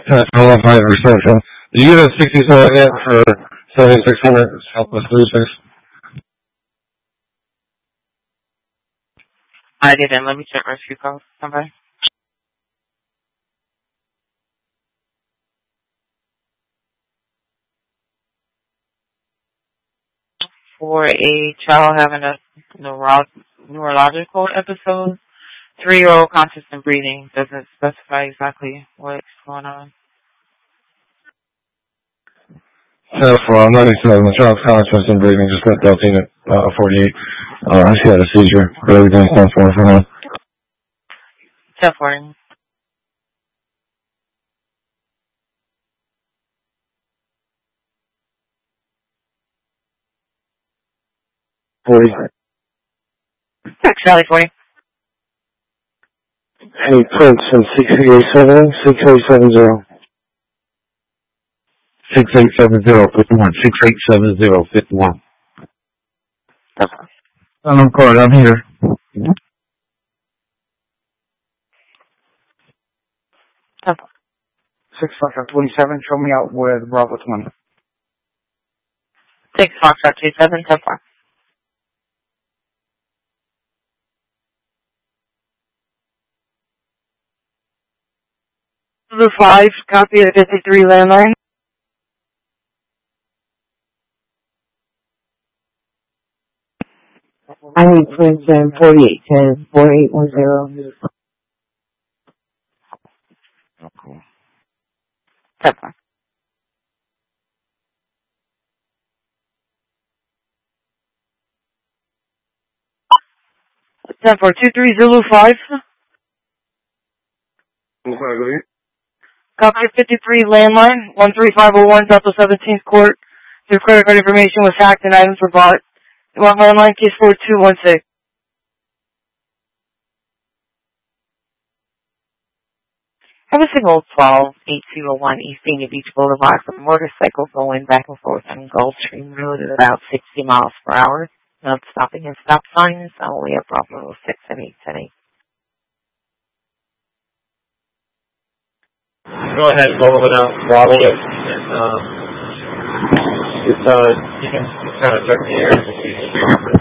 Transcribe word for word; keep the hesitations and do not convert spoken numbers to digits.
ten five reception. Did you get a sixty-seven yet for seventy-six hundred Southwest thirty-six? I didn't. Let me check rescue calls. Somebody. For a child having a neuro- neurological episode, three-year-old conscious and breathing, doesn't specify exactly what's going on. ten four ninety-seven, the child's conscious and breathing, just got Delphine at uh, forty-eight. Uh, she had a seizure, but everything's ten four for now. ten four. forty. Charlie forty. Hey, Prince from six eight seven, six eight seven zero. six eight seven zero, fifty-one. six eight seven zero, fifty-one. I'm Court, I'm here. six Foxtrot twenty-seven, show me out with Bravo twenty. six Foxtrot twenty-seven, ten four. Blue five, copy of fifty-three landline. I need Prince and forty-eight ten, forty-eight ten. Oh, cool. ten four. ten four, two three Zulu five. Copy of fifty-three landline, one three five oh one Delta seventeenth Court. Your credit card information was hacked and items were bought. You want landline case four two one six. Have a signal twelve eight oh one East Dania Beach Boulevard for a motorcycle going back and forth on Gulfstream Road at about sixty miles per hour. Not stopping at stop signs. Only a problem with six and eight ten eight. Go ahead, go over now. Bravo. Uh, it's, uh, you can kind of check the air.